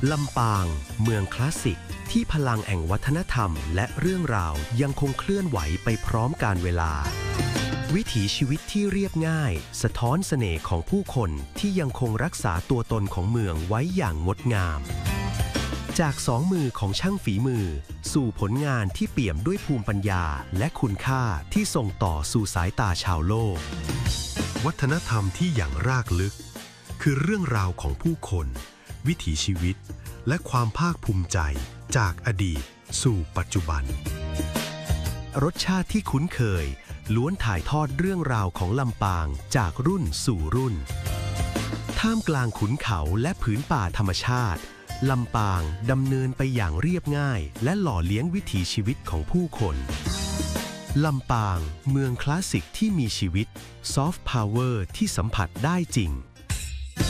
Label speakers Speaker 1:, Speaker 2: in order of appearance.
Speaker 1: ลำปางเมืองคลาสสิกที่พลังแห่งวัฒนธรรมและเรื่องราวยังคงเคลื่อนไหวไปพร้อมกาลเวลาวิถีชีวิตที่เรียบง่ายสะท้อนเสน่ห์ของผู้คนที่ยังคงรักษาตัวตนของเมืองไว้อย่างงดงามจากสองมือของช่างฝีมือสู่ผลงานที่เปี่ยมด้วยภูมิปัญญาและคุณค่าที่ส่งต่อสู่สายตาชาวโลกวัฒนธรรมที่อย่างรากลึกคือเรื่องราวของผู้คนวิถีชีวิตและความภาคภูมิใจจากอดีตสู่ปัจจุบันรสชาติที่คุ้นเคยล้วนถ่ายทอดเรื่องราวของลำปางจากรุ่นสู่รุ่นท่ามกลางขุนเขาและผืนป่าธรรมชาติลำปางดำเนินไปอย่างเรียบง่ายและหล่อเลี้ยงวิถีชีวิตของผู้คนลำปางเมืองคลาสสิกที่มีชีวิตซอฟต์พาวเวอร์ที่สัมผัสได้จริง